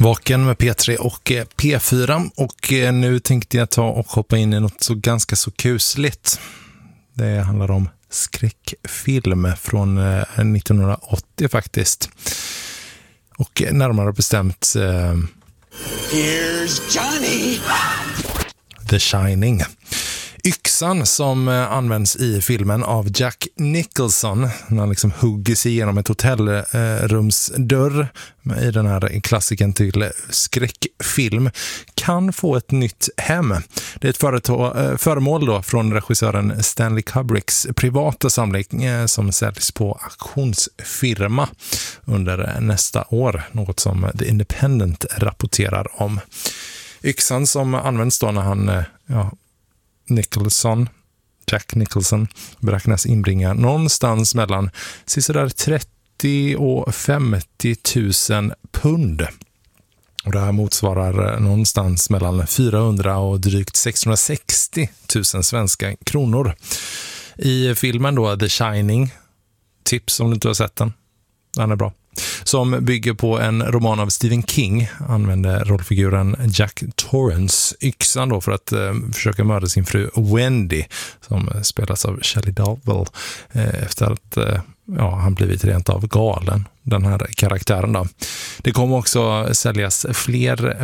Vaken med P3 och P4 och nu tänkte jag ta och hoppa in i något så ganska så kusligt. Det handlar om skräckfilm från 1980 faktiskt. Och närmare bestämt Here's Johnny! The Shining. Yxan som används i filmen av Jack Nicholson när han liksom hugger sig igenom ett hotellrumsdörr i den här klassiken till skräckfilm kan få ett nytt hem. Det är ett föremål då från regissören Stanley Kubricks privata samling som säljs på auktionsfirma under nästa år, något som The Independent rapporterar om. Yxan som används då när han Jack Nicholson beräknas inbringa någonstans mellan sådär 30 och 50 000 pund. Och det här motsvarar någonstans mellan 400 och drygt 660 000 svenska kronor. I filmen då The Shining, tips om du inte har sett den är bra, som bygger på en roman av Stephen King, använder rollfiguren Jack Torrance yxan då för att försöka mörda sin fru Wendy, som spelas av Shelley Duvall, efter att han blivit rent av galen, den här karaktären då. Det kommer också säljas fler